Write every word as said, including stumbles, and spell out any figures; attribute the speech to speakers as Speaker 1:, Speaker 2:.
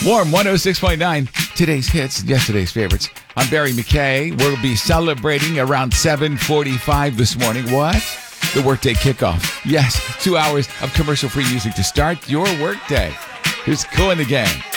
Speaker 1: Warm one oh six point nine. Today's hits and yesterday's favorites. I'm Barry McKay. We'll be celebrating around seven forty-five this morning. What? The workday kickoff. Yes, two hours of commercial-free music to start your workday. Here's Cool in the Gang.